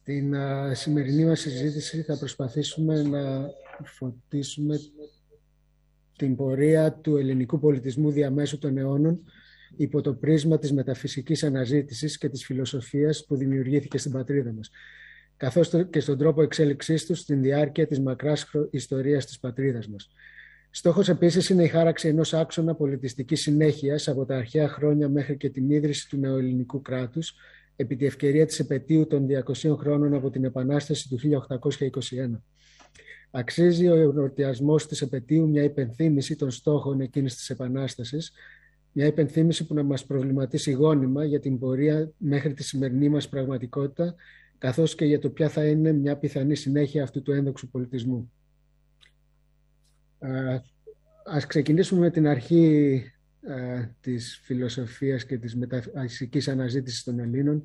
Στην σημερινή μας συζήτηση θα προσπαθήσουμε να φωτίσουμε την πορεία του ελληνικού πολιτισμού διαμέσου των αιώνων υπό το πρίσμα της μεταφυσικής αναζήτησης και της φιλοσοφίας που δημιουργήθηκε στην πατρίδα μας, καθώς και στον τρόπο εξέλιξής τους στην διάρκεια της μακράς ιστορίας της πατρίδας μας. Στόχος επίσης είναι η χάραξη ενός άξονα πολιτιστικής συνέχειας από τα αρχαία χρόνια μέχρι και την ίδρυση του νεοελληνικού κράτους, επί τη ευκαιρία της επετείου των 200 χρόνων από την Επανάσταση του 1821. Αξίζει ο εορτασμός της επετείου μια υπενθύμηση των στόχων εκείνης της Επανάστασης, μια υπενθύμηση που να μας προβληματίσει γόνιμα για την πορεία μέχρι τη σημερινή μας πραγματικότητα, καθώς και για το ποια θα είναι μια πιθανή συνέχεια αυτού του ένδοξου πολιτισμού. Ας ξεκινήσουμε με την αρχή της φιλοσοφίας και της μεταφυσικής αναζήτησης των Ελλήνων.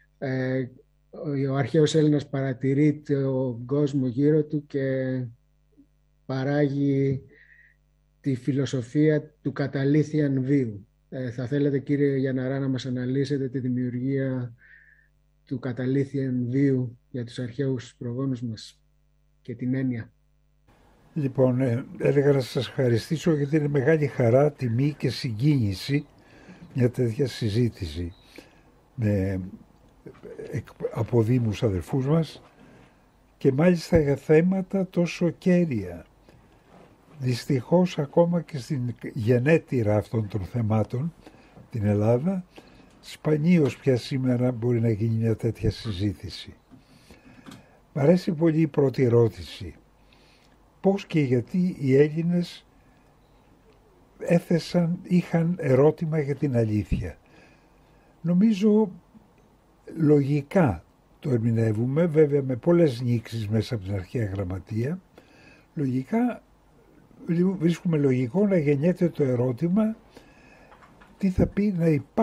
Ο αρχαίος Έλληνας παρατηρεί τον κόσμο γύρω του και παράγει τη φιλοσοφία του καταλήθιαν βίου. Θα θέλετε, κύριε Γιανναρά, να μας αναλύσετε τη δημιουργία του καταλήθιαν βίου για τους αρχαίους προγόνους μας και την έννοια? Λοιπόν, έλεγα να σας ευχαριστήσω γιατί είναι μεγάλη χαρά, τιμή και συγκίνηση μια τέτοια συζήτηση με αποδήμους αδερφούς μας και μάλιστα για θέματα τόσο κέρια. Δυστυχώς ακόμα και στην γενέτειρα αυτών των θεμάτων, την Ελλάδα, σπανίως πια σήμερα μπορεί να γίνει μια τέτοια συζήτηση. Μ' αρέσει πολύ η πρώτη ερώτηση. Πώς και γιατί οι Έλληνες είχαν ερώτημα για την αλήθεια. Νομίζω λογικά το ερμηνεύουμε, βέβαια με πολλές νήξεις μέσα από την αρχαία γραμματεία. Λογικά βρίσκουμε λογικό να γεννιέται το ερώτημα τι θα πει να υπάρχει